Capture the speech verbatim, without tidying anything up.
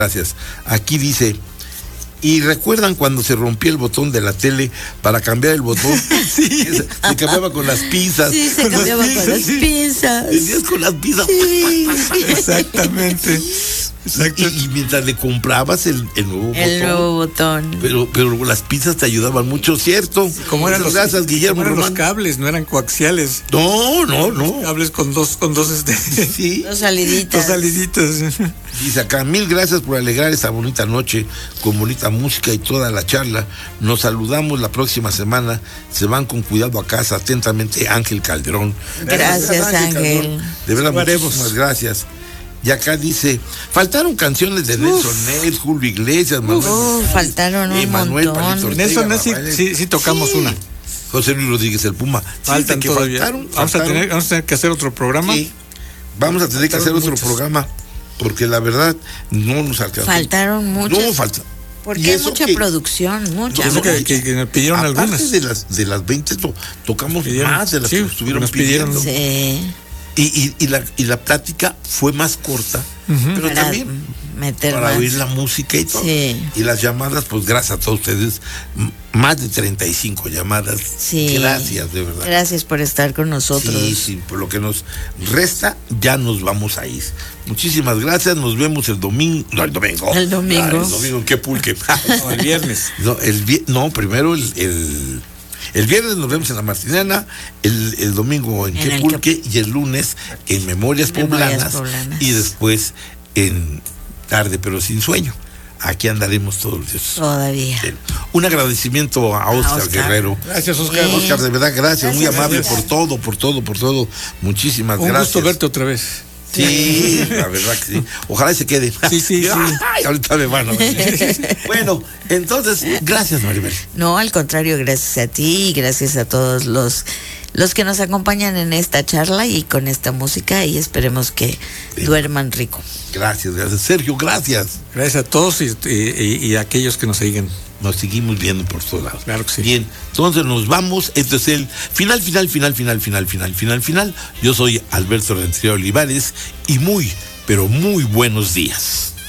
Gracias. Aquí dice, ¿y recuerdan cuando se rompía el botón de la tele para cambiar el botón? Sí. Se, se cambiaba con las pinzas. Sí, se cambiaba con las pinzas. Tenías con las pinzas. Sí. Exactamente. Exacto. Y, y mientras le comprabas el, el nuevo el botón. nuevo botón. Pero, pero las pinzas te ayudaban mucho, ¿cierto? Como eran los, Gracias, Guillermo eran los Román. cables, no eran coaxiales. No, no, no. Cables con dos, con dos este. Sí. Dos saliditas. Dos saliditas. Dice acá, mil gracias por alegrar esta bonita noche con bonita música y toda la charla. Nos saludamos la próxima semana. Se van con cuidado a casa. Atentamente, Ángel Calderón. Gracias, gracias Ángel. Calderón. De verdad, Haremos. muchísimas gracias. Y acá dice, faltaron canciones de Nelson Ned, Julio Iglesias, Manuel. Uh, faltaron un Emanuel, montón. Nelson Ned sí, sí, sí tocamos sí. una. José Luis Rodríguez el Puma. Faltan sí, todavía. Faltaron, vamos, faltaron. A tener, vamos a tener que hacer otro programa. Sí. Vamos a tener que hacer otro muchos. programa porque la verdad no nos alcanzó. Faltaron muchas. No, falta. Porque hay mucha que, producción, mucha. Eso que, que, que nos pidieron aparte algunas. de las de las veinte to, tocamos pidieron, más de las sí, que nos estuvieron nos pidiendo. pidieron. Sí. Y, y, y, la, y la plática fue más corta, uh-huh. pero para también meter para más. oír la música y todo. Sí. Y las llamadas, pues gracias a todos ustedes, más de treinta y cinco llamadas. Sí. Gracias, de verdad. Gracias por estar con nosotros. Sí, sí, por lo que nos resta, ya nos vamos a ir. Muchísimas gracias, nos vemos el domingo. No, el domingo. El domingo. Ah, el domingo, qué pulque. No, el viernes. No, el vi- no primero el, el El viernes nos vemos en La Martinena, el, el domingo en, en Quepulque y el lunes en Memorias, Memorias Poblanas, Poblanas y después en Tarde pero sin sueño. Aquí andaremos todos los días. Todavía. Un agradecimiento a Oscar, a Oscar. Guerrero. Gracias, Oscar. Sí. Oscar, de verdad, gracias. gracias muy amable gracias. por todo, por todo, por todo. Muchísimas Un gracias. Un gusto verte otra vez. Sí, la verdad que sí. Ojalá se quede. Sí, sí, sí. Ay, ahorita me van a ver. Bueno, entonces, gracias, Maribel. No, al contrario, gracias a ti y gracias a todos los los que nos acompañan en esta charla y con esta música, y esperemos que sí. duerman rico. Gracias, gracias. Sergio, gracias. Gracias a todos y, y, y a aquellos que nos siguen. Nos seguimos viendo por todos lados. Claro que sí. Bien, entonces nos vamos. Este es el final, final, final, final, final, final, final, final. Yo soy Alberto Rentería Olivares y muy, pero muy buenos días.